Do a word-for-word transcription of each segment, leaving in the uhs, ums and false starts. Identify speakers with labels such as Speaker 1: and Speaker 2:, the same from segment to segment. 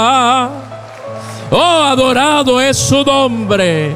Speaker 1: Oh, adorado es su nombre.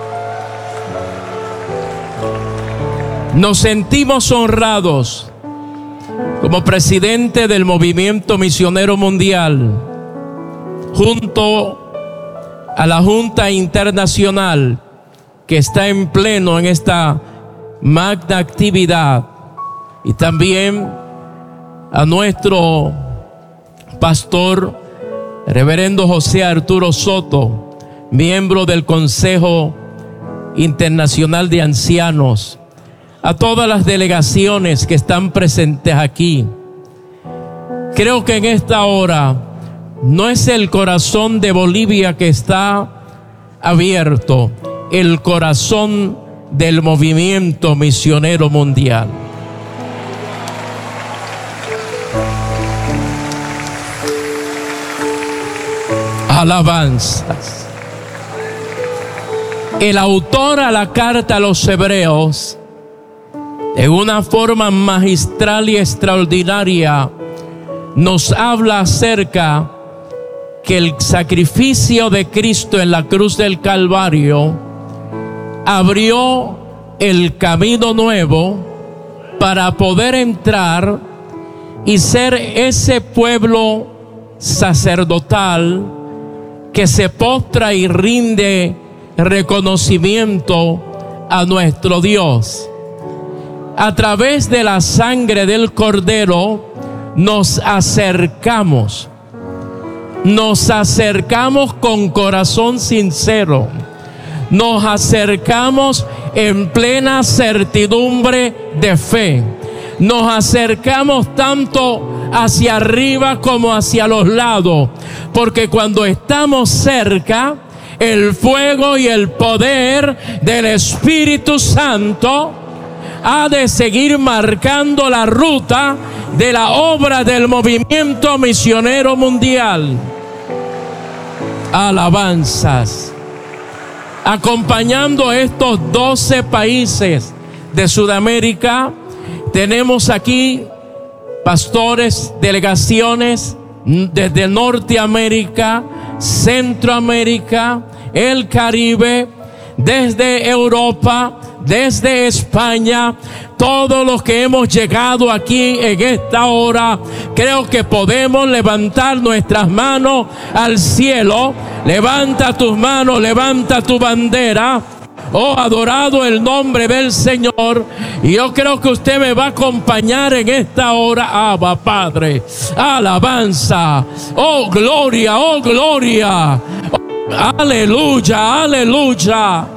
Speaker 1: Nos sentimos honrados como presidente del Movimiento Misionero Mundial, junto a la Junta Internacional que está en pleno en esta magna actividad, y también a nuestro pastor reverendo José Arturo Soto, miembro del Consejo Internacional de Ancianos, a todas las delegaciones que están presentes aquí. Creo que en esta hora no es el corazón de Bolivia que está abierto, el corazón del movimiento misionero mundial. Alabanzas. El autor a la carta a los hebreos, en una forma magistral y extraordinaria, nos habla acerca que el sacrificio de Cristo en la cruz del Calvario abrió el camino nuevo para poder entrar y ser ese pueblo sacerdotal que se postra y rinde reconocimiento a nuestro Dios. A través de la sangre del Cordero nos acercamos, nos acercamos con corazón sincero, nos acercamos en plena certidumbre de fe, nos acercamos tanto hacia arriba como hacia los lados, porque cuando estamos cerca, el fuego y el poder del Espíritu Santo ha de seguir marcando la ruta de la obra del movimiento misionero mundial. Alabanzas. Acompañando a estos doce países de Sudamérica, tenemos aquí pastores, delegaciones desde Norteamérica, Centroamérica, el Caribe, desde Europa, desde España. Todos los que hemos llegado aquí en esta hora, creo que podemos levantar nuestras manos al cielo. Levanta tus manos, levanta tu bandera. Oh, adorado el nombre del Señor. Y yo creo que usted me va a acompañar en esta hora. Abba, Padre, alabanza. Oh, gloria, oh, gloria. Oh, aleluya, aleluya.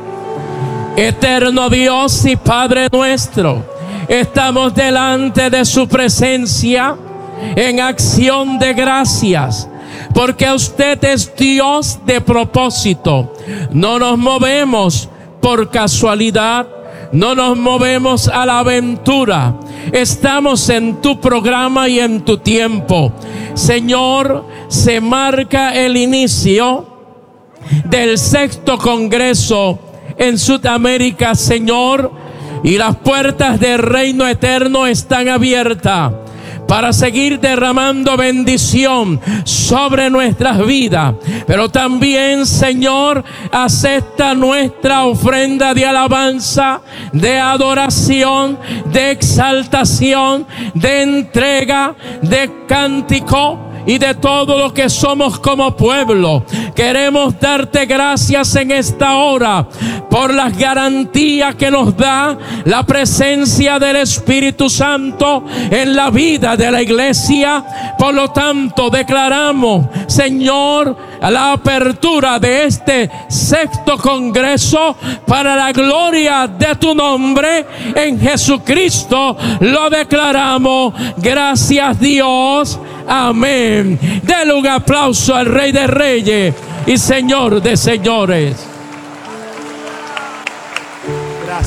Speaker 1: Eterno Dios y Padre nuestro, estamos delante de su presencia en acción de gracias, porque usted es Dios de propósito. No nos movemos por casualidad, no nos movemos a la aventura. Estamos en tu programa y en tu tiempo. Señor, se marca el inicio del sexto congreso en Sudamérica, Señor, y las puertas del reino eterno están abiertas para seguir derramando bendición sobre nuestras vidas. Pero también, Señor, acepta nuestra ofrenda de alabanza, de adoración, de exaltación, de entrega, de cántico y de todo lo que somos como pueblo. Queremos darte gracias en esta hora por las garantías que nos da la presencia del Espíritu Santo en la vida de la iglesia. Por lo tanto, declaramos, Señor, la apertura de este sexto congreso para la gloria de tu nombre. En Jesucristo lo declaramos. Gracias, Dios. Amén. Denle un aplauso al Rey de Reyes y Señor de Señores.
Speaker 2: Gracias, pastor.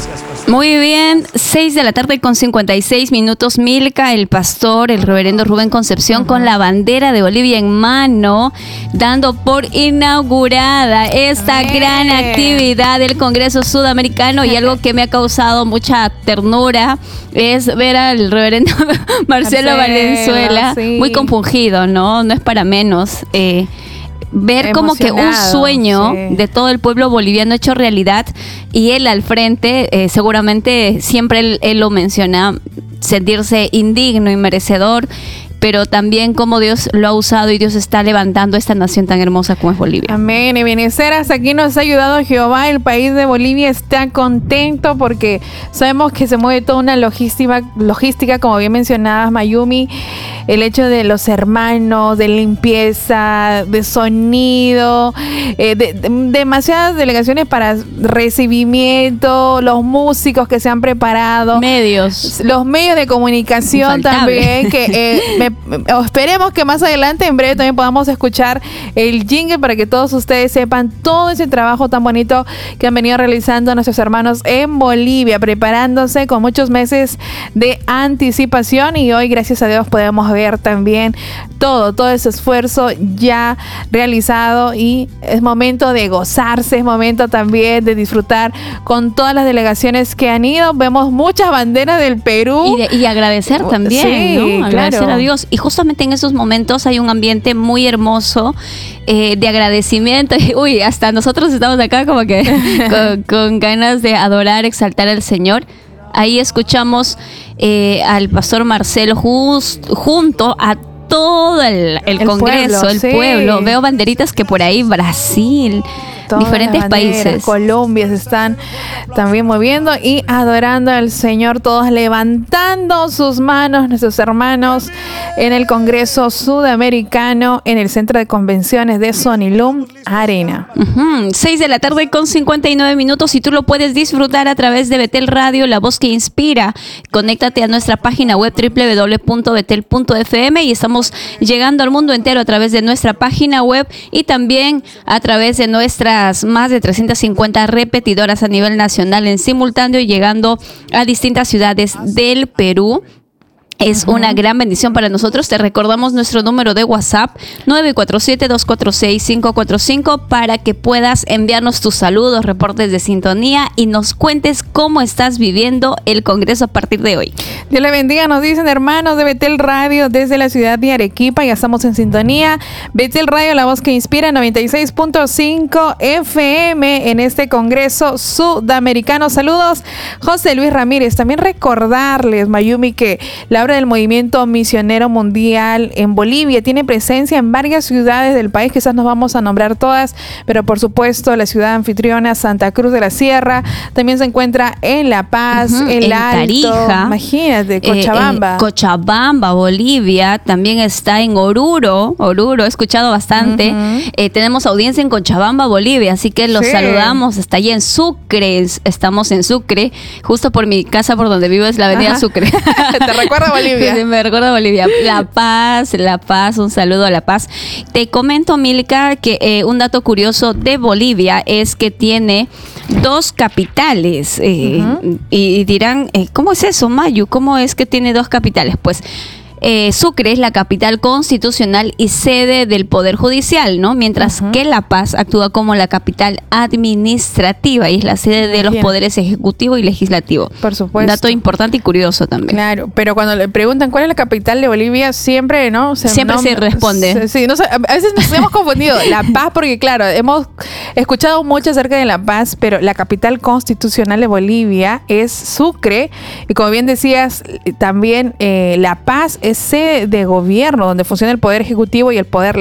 Speaker 2: Muy bien, seis de la tarde con cincuenta y seis minutos. Milka, el pastor, el reverendo Rubén Concepción, uh-huh, con la bandera de Bolivia en mano, dando por inaugurada esta Amén. gran actividad del Congreso Sudamericano. Y algo que me ha causado mucha ternura es ver al reverendo Marcelo, Marcelo Valenzuela, sí, muy compungido, ¿no? No es para menos. Eh, ver como que un sueño sí. de todo el pueblo boliviano hecho realidad, y él al frente, eh, seguramente siempre él, él lo menciona, sentirse indigno y merecedor, pero también cómo Dios lo ha usado y Dios está levantando esta nación tan hermosa como es Bolivia.
Speaker 3: Amén. Y Ebenezer, hasta aquí nos ha ayudado Jehová. El país de Bolivia está contento porque sabemos que se mueve toda una logística, logística, como bien mencionabas, Mayumi. El hecho de los hermanos, de limpieza, de sonido, eh, de, de, demasiadas delegaciones para recibimiento, los músicos que se han preparado.
Speaker 2: Medios.
Speaker 3: Los medios de comunicación
Speaker 2: Infaltable.
Speaker 3: también, que eh, me, esperemos que más adelante, en breve, también podamos escuchar el jingle para que todos ustedes sepan todo ese trabajo tan bonito que han venido realizando nuestros hermanos en Bolivia, preparándose con muchos meses de anticipación, y hoy, gracias a Dios, podemos ver también todo, todo ese esfuerzo ya realizado, y es momento de gozarse, es momento también de disfrutar con todas las delegaciones que han ido. Vemos muchas banderas del Perú.
Speaker 2: Y, de, y agradecer también,
Speaker 3: sí,
Speaker 2: ¿no? Agradecer
Speaker 3: claro.
Speaker 2: a Dios. Y justamente en esos momentos hay un ambiente muy hermoso eh, de agradecimiento. Uy, hasta nosotros estamos acá como que con, con ganas de adorar, exaltar al Señor. Ahí escuchamos eh, al pastor Marcelo just, junto a todo el, el, el Congreso, pueblo, el sí. pueblo. Veo banderitas que por ahí Brasil, todas diferentes países.
Speaker 3: Colombia se están también moviendo y adorando al Señor, todos levantando sus manos, nuestros hermanos en el Congreso Sudamericano, en el Centro de Convenciones de Sonilum Arena.
Speaker 2: Uh-huh. seis de la tarde con cincuenta y nueve minutos, y tú lo puedes disfrutar a través de Betel Radio, la voz que inspira. Conéctate a nuestra página web doble u doble u doble u punto betel punto efe eme, y estamos llegando al mundo entero a través de nuestra página web y también a través de nuestra más de trescientas cincuenta repetidoras a nivel nacional en simultáneo, y llegando a distintas ciudades del Perú. Es uh-huh. una gran bendición para nosotros. Te recordamos nuestro número de WhatsApp nueve cuatro siete, dos cuatro seis, cinco cuatro cinco para que puedas enviarnos tus saludos, reportes de sintonía y nos cuentes cómo estás viviendo el Congreso a partir de hoy.
Speaker 3: Dios le bendiga, nos dicen hermanos de Betel Radio desde la ciudad de Arequipa. Ya estamos en sintonía. Betel Radio, la voz que inspira, noventa y seis punto cinco efe eme en este Congreso Sudamericano. Saludos, José Luis Ramírez. También recordarles, Mayumi, que la del movimiento misionero mundial en Bolivia tiene presencia en varias ciudades del país. Quizás nos vamos a nombrar todas, pero por supuesto la ciudad anfitriona, Santa Cruz de la Sierra, también se encuentra en La Paz, uh-huh, El
Speaker 2: en
Speaker 3: Alto,
Speaker 2: Tarija,
Speaker 3: imagínate, Cochabamba.
Speaker 2: Eh, eh, Cochabamba, Bolivia, también está en Oruro, Oruro, he escuchado bastante. Uh-huh. Eh, tenemos audiencia en Cochabamba, Bolivia, así que los sí. saludamos. Está allí en Sucre, estamos en Sucre, justo por mi casa, por donde vivo, es la avenida Ajá. Sucre.
Speaker 3: Te recuerdo Bolivia.
Speaker 2: Sí, me recuerda Bolivia. La Paz, La Paz, un saludo a La Paz. Te comento, Milka, que eh, un dato curioso de Bolivia es que tiene dos capitales. Eh, uh-huh. y, y dirán, eh, ¿cómo es eso, Mayu? ¿Cómo es que tiene dos capitales? Pues Eh, Sucre es la capital constitucional y sede del Poder Judicial, ¿no? Mientras uh-huh. que La Paz actúa como la capital administrativa y es la sede de los Bien. poderes ejecutivo y legislativo.
Speaker 3: Por supuesto.
Speaker 2: Dato importante y curioso también.
Speaker 3: Claro, pero cuando le preguntan cuál es la capital de Bolivia, siempre, ¿no?
Speaker 2: Se, siempre no, se responde.
Speaker 3: Se, sí, no, a veces nos hemos confundido. La Paz, porque claro, hemos escuchado mucho acerca de La Paz, pero la capital constitucional de Bolivia es Sucre. Y como bien decías, también eh, La Paz es sede de gobierno, donde funciona el poder ejecutivo y el poder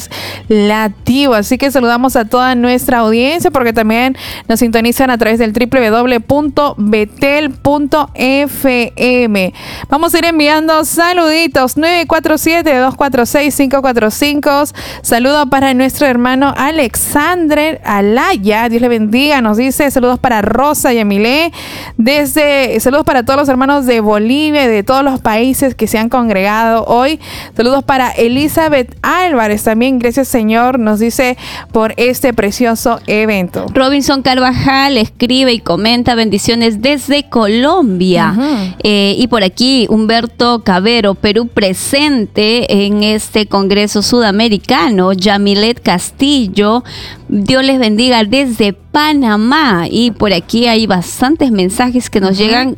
Speaker 3: legislativo. Así que saludamos a toda nuestra audiencia, porque también nos sintonizan a través del doble u doble u doble u punto betel punto efe eme. Vamos a ir enviando saluditos. Nueve cuatro siete, dos cuatro seis, cinco cuatro cinco. Saludo para nuestro hermano Alexandre Alaya. Dios le bendiga. Nos dice saludos para Rosa y Emilé. Desde, saludos para todos los hermanos de Bolivia y de todos los países que se han congregado congregado hoy. Saludos para Elizabeth Álvarez también. Gracias, Señor, nos dice por este precioso evento.
Speaker 2: Robinson Carvajal escribe y comenta bendiciones desde Colombia.
Speaker 3: Ujú.
Speaker 2: Eh, y por aquí Humberto Cabero, Perú presente en este Congreso Sudamericano. Yamilet Castillo, Dios les bendiga desde Panamá. Y por aquí hay bastantes mensajes que nos
Speaker 3: Ujú.
Speaker 2: llegan